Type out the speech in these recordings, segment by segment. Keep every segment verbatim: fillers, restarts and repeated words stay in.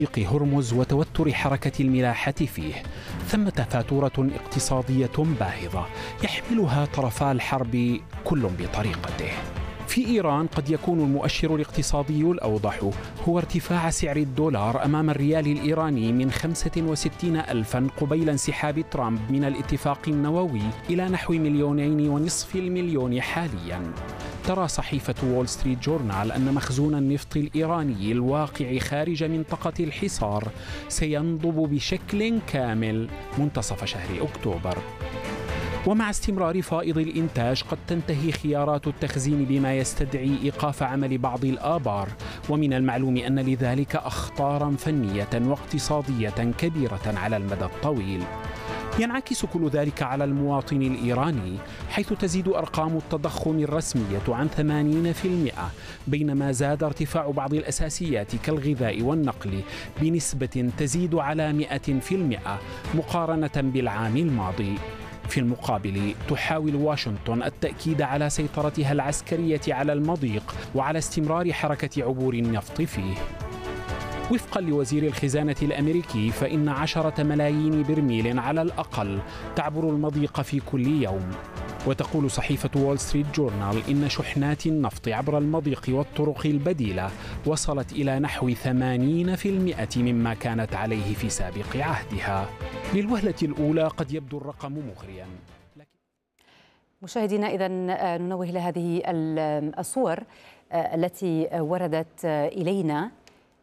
هرمز وتوتر حركة الملاحة فيه. ثمة فاتورة اقتصادية باهظة يحملها طرفا الحرب كل بطريقته. في إيران قد يكون المؤشر الاقتصادي الأوضح هو ارتفاع سعر الدولار أمام الريال الإيراني من خمسة وستين ألفا قبيل انسحاب ترامب من الاتفاق النووي إلى نحو مليونين ونصف المليون حالياً. ترى صحيفة وول ستريت جورنال أن مخزون النفط الإيراني الواقع خارج منطقة الحصار سينضب بشكل كامل منتصف شهر أكتوبر. ومع استمرار فائض الإنتاج قد تنتهي خيارات التخزين بما يستدعي إيقاف عمل بعض الآبار، ومن المعلوم أن لذلك أخطارا فنية واقتصادية كبيرة على المدى الطويل. ينعكس كل ذلك على المواطن الإيراني، حيث تزيد أرقام التضخم الرسمية عن ثمانين بالمئة، بينما زاد ارتفاع بعض الأساسيات كالغذاء والنقل بنسبة تزيد على مئة بالمئة مقارنة بالعام الماضي. في المقابل تحاول واشنطن التأكيد على سيطرتها العسكرية على المضيق وعلى استمرار حركة عبور النفط فيه. وفقا لوزير الخزانة الأمريكي فإن عشرة ملايين برميل على الأقل تعبر المضيق في كل يوم. وتقول صحيفة وول ستريت جورنال إن شحنات النفط عبر المضيق والطرق البديلة وصلت إلى نحو ثمانين بالمئة مما كانت عليه في سابق عهدها. للوهلة الأولى قد يبدو الرقم مغريا. مشاهدينا، إذن ننوه إلى هذه الصور التي وردت إلينا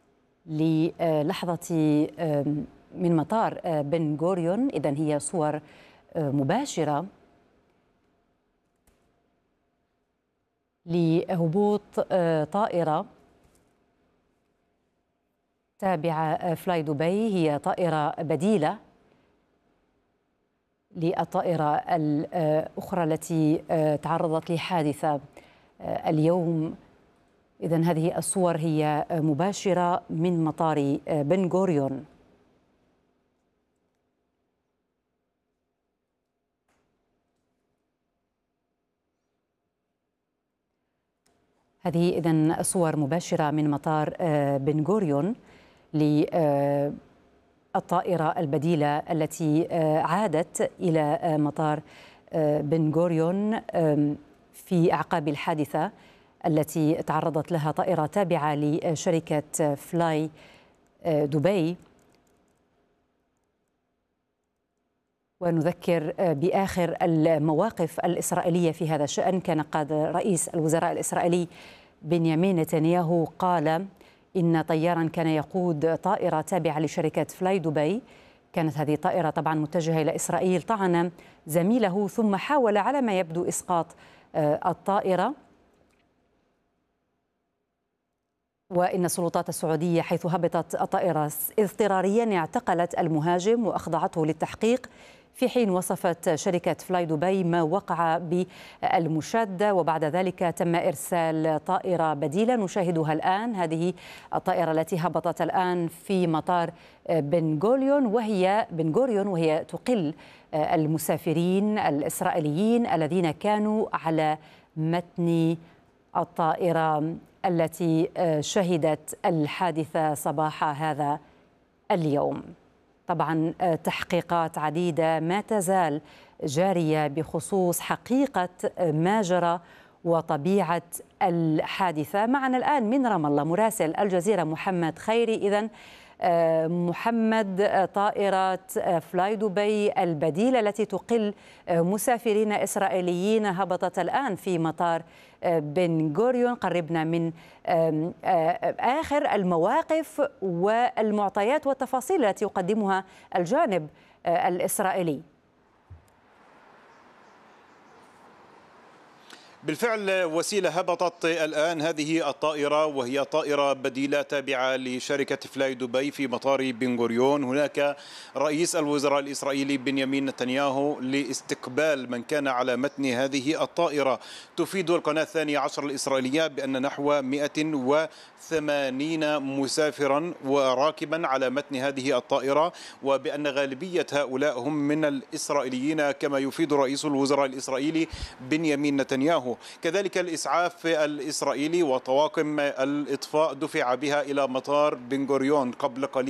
للحظة من مطار بن غوريون. إذن هي صور مباشرة لهبوط طائرة تابعة فلاي دبي، هي طائرة بديلة للطائرة الأخرى التي تعرضت لحادثة اليوم. إذن هذه الصور هي مباشرة من مطار بن غوريون. هذه إذن صور مباشرة من مطار بن غوريون للطائرة البديلة التي عادت إلى مطار بن غوريون في أعقاب الحادثة التي تعرضت لها طائرة تابعة لشركة فلاي دبي. ونذكر بآخر المواقف الإسرائيلية في هذا الشأن. كان قاد رئيس الوزراء الإسرائيلي بنيامين نتنياهو قال إن طيارا كان يقود طائرة تابعة لشركة فلاي دبي، كانت هذه الطائرة طبعا متجهة إلى إسرائيل، طعن زميله ثم حاول على ما يبدو إسقاط الطائرة. وإن السلطات السعودية حيث هبطت الطائرة اضطراريا اعتقلت المهاجم وأخضعته للتحقيق، في حين وصفت شركة فلاي دبي ما وقع بالمشادة، وبعد ذلك تم إرسال طائرة بديلة نشاهدها الآن. هذه الطائرة التي هبطت الآن في مطار بن غوريون وهي بن غوريون وهي تقل المسافرين الإسرائيليين الذين كانوا على متن الطائرة التي شهدت الحادثة صباح هذا اليوم. طبعا تحقيقات عديدة ما تزال جارية بخصوص حقيقة ما جرى وطبيعة الحادثة. معنا الآن من رام الله مراسل الجزيرة محمد خيري. إذن محمد، طائرة فلاي دبي البديلة التي تقل مسافرين إسرائيليين هبطت الآن في مطار بن غوريون. قربنا من آخر المواقف والمعطيات والتفاصيل التي يقدمها الجانب الإسرائيلي. بالفعل وسيلة هبطت الآن هذه الطائرة، وهي طائرة بديلة تابعة لشركة فلاي دبي في مطار بن غوريون. هناك رئيس الوزراء الإسرائيلي بنيامين نتنياهو لاستقبال من كان على متن هذه الطائرة. تفيد القناة الثانية عشر الإسرائيلية بأن نحو مئة وثمانين مسافرا وراكبا على متن هذه الطائرة، وبأن غالبية هؤلاء هم من الإسرائيليين كما يفيد رئيس الوزراء الإسرائيلي بنيامين نتنياهو. كذلك الإسعاف الإسرائيلي وطواقم الإطفاء دفع بها إلى مطار بن غوريون قبل قليل.